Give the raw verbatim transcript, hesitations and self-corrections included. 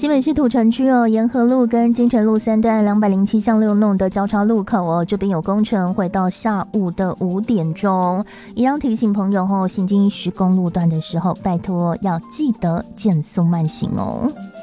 新北市土城区哦，沿河路跟金城路三段两百零七巷六弄的交叉路口哦，这边有工程，会到下午的五点钟。一样提醒朋友哦，行经施工路段的时候，拜托要记得减速慢行哦。